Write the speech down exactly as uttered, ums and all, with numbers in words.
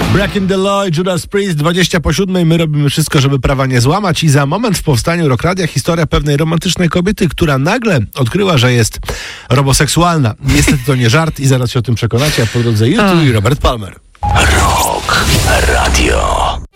Break in the Law, Judas Priest, dwadzieścia po siódmej. My robimy wszystko, żeby prawa nie złamać i za moment w powstaniu Rock Radia historia pewnej romantycznej kobiety, która nagle odkryła, że jest roboseksualna. Niestety to nie żart i zaraz się o tym przekonacie, a po drodze YouTube i Robert Palmer. Rock Radio.